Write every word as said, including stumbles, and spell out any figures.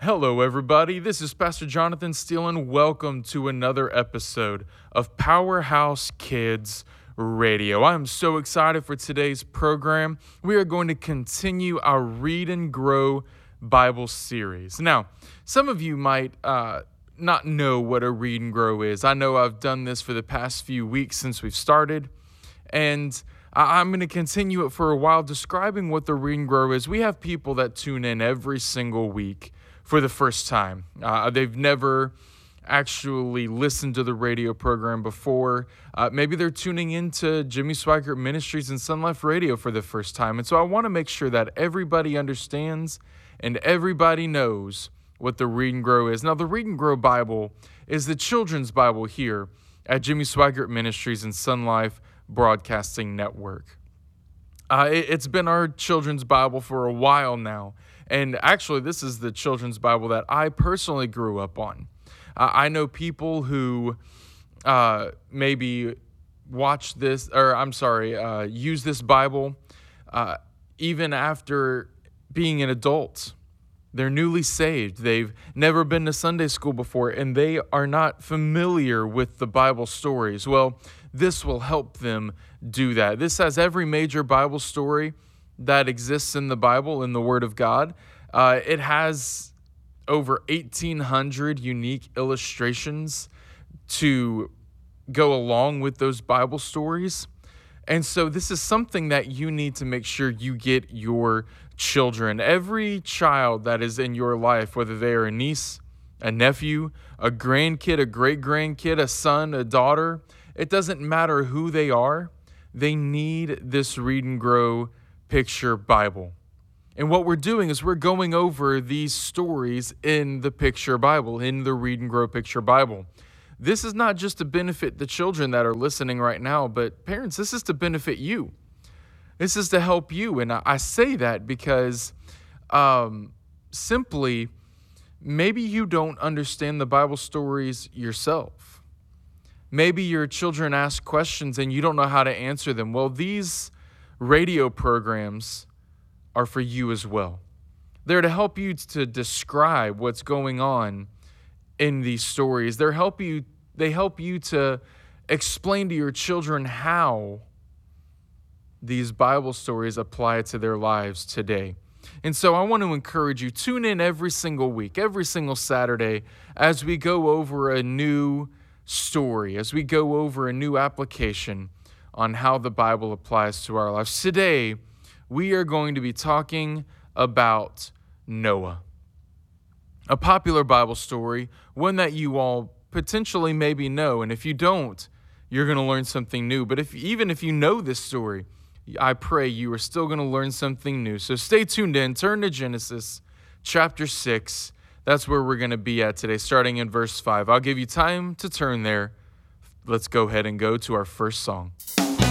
Hello, everybody. This is Pastor Jonathan Steele, and welcome to another episode of Powerhouse Kids Radio. I'm so excited for today's program. We are going to continue our Read and Grow Bible series. Now, some of you might uh, not know what a Read and Grow is. I know I've done this for the past few weeks since we've started, and I'm going to continue it for a while describing what the Read and Grow is. We have people that tune in every single week for the first time. Uh, they've never actually listened to the radio program before. Uh, maybe they're tuning into Jimmy Swaggart Ministries and Sun Life Radio for the first time. And so I want to make sure that everybody understands and everybody knows what the Read and Grow is. Now, the Read and Grow Bible is the children's Bible here at Jimmy Swaggart Ministries and Sun Life Broadcasting Network. Uh, it, it's been our children's Bible for a while now. And actually, this is the children's Bible that I personally grew up on. Uh, I know people who uh, maybe watch this, or I'm sorry, uh, use this Bible uh, even after being an adult. They're newly saved. They've never been to Sunday school before, and they are not familiar with the Bible stories. Well, this will help them do that. This has every major Bible story that exists in the Bible, in the Word of God. Uh, it has over eighteen hundred unique illustrations to go along with those Bible stories. And so this is something that you need to make sure you get your children. Every child that is in your life, whether they are a niece, a nephew, a grandkid, a great-grandkid, a son, a daughter, it doesn't matter who they are, they need this Read and Grow Picture Bible. And what we're doing is we're going over these stories in the Picture Bible, in the Read and Grow Picture Bible. This is not just to benefit the children that are listening right now, but parents, this is to benefit you. This is to help you. And I say that because um, simply, maybe you don't understand the Bible stories yourself. Maybe your children ask questions and you don't know how to answer them. Well, these radio programs are for you as well. They're to help you to describe what's going on in these stories. They're help you, they help you to explain to your children how these Bible stories apply to their lives today. And so I want to encourage you, tune in every single week, every single Saturday, as we go over a new story, as we go over a new application on how the Bible applies to our lives. Today, we are going to be talking about Noah. A popular Bible story, one that you all potentially maybe know, and if you don't, you're going to learn something new. But if even if you know this story, I pray you are still going to learn something new. So stay tuned in. Turn to Genesis chapter six. That's where we're going to be at today, starting in verse five. I'll give you time to turn there. Let's go ahead and go to our first song.